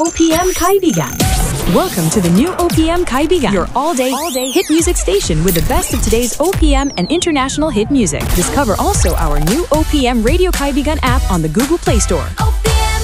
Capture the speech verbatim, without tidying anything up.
O P M Kaibigan. Welcome to the new O P M Kaibigan, your all-day, all-day hit music station with the best of today's O P M and international hit music. Discover also our new O P M Radio Kaibigan app on the Google Play Store.